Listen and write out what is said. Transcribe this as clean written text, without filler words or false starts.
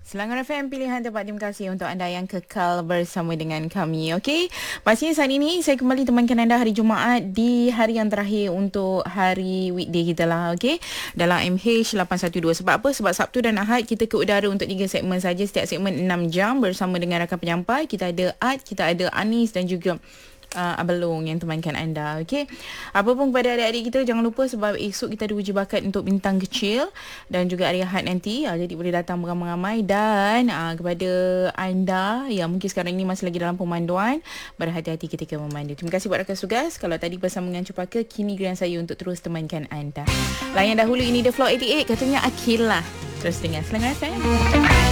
Selangor FM, pilihan tempat. Terima kasih untuk anda yang kekal bersama dengan kami. Okey, pastinya saat ini saya kembali temankan anda hari Jumaat di hari yang terakhir untuk hari weekday kita lah. Okey, dalam MH812. Sebab apa? Sebab Sabtu dan Ahad kita ke udara untuk 3 segmen saja. Setiap segmen 6 jam bersama dengan rakan penyampai. Kita ada Ad, kita ada Anis dan juga Abelong yang temankan anda. Okey, apa pun kepada adik-adik kita, jangan lupa sebab esok kita ada uji bakat untuk bintang kecil dan juga hari Ahad nanti. Jadi boleh datang beramai-ramai. Dan kepada anda yang mungkin sekarang ini masih lagi dalam pemanduan, berhati-hati ketika memandu. Terima kasih buat rakan tugas. Kalau tadi bersama dengan Cepaka, kini giliran saya untuk terus temankan anda. Layan dahulu, ini The Floor 88, katanya Akilah. Terus dengar Selangor FM.